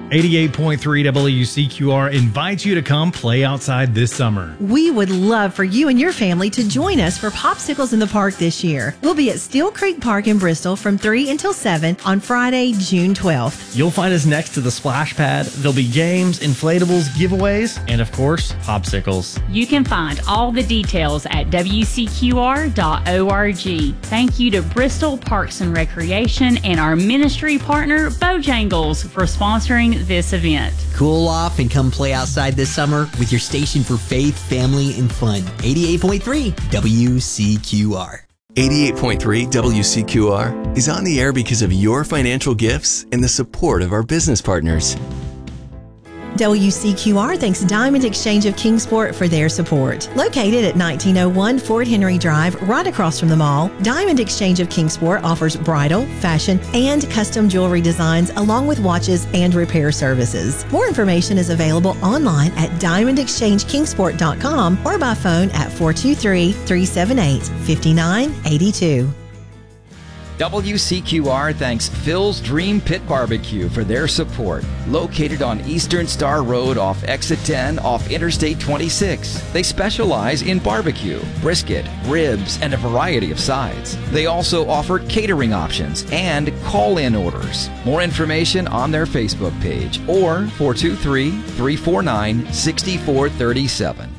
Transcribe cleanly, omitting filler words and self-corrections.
88.3 WCQR invites you to come play outside this summer. We would love for you and your family to join us for Popsicles in the Park this year. We'll be at Steel Creek Park in Bristol from 3 until 7 on Friday, June 12th. You'll find us next to the splash pad. There'll be games, inflatables, giveaways, and of course, popsicles. You can find all the details at WCQR.org. Thank you to Bristol Parks and Recreation and our ministry partner, Bojangles, for sponsoring this event. Cool off and come play outside this summer with your station for faith, family, and fun. 88.3 WCQR. 88.3 WCQR is on the air because of your financial gifts and the support of our business partners. WCQR thanks Diamond Exchange of Kingsport for their support. Located at 1901 Fort Henry Drive, right across from the mall, Diamond Exchange of Kingsport offers bridal, fashion, and custom jewelry designs along with watches and repair services. More information is available online at diamondexchangekingsport.com or by phone at 423-378-5982. WCQR thanks Phil's Dream Pit Barbecue for their support. Located on Eastern Star Road off Exit 10 off Interstate 26. They specialize in barbecue, brisket, ribs, and a variety of sides. They also offer catering options and call-in orders. More information on their Facebook page or 423-349-6437.